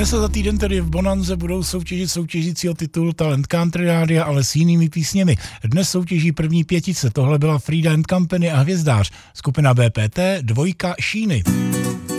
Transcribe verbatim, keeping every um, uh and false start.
Dnes a za týden tedy v Bonanze budou soutěžit soutěžícího titul Talent Country Rádia, ale s jinými písněmi. Dnes soutěží první pětice, tohle byla Frida and Company a Hvězdář, skupina B P T, dvojka Šíny.